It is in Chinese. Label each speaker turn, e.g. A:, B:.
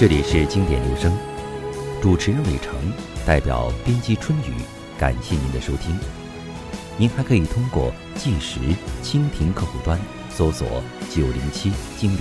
A: 这里是经典留声，主持人伟成，代表编辑春雨，感谢您的收听。您还可以通过计时蜻蜓客户端搜索907经典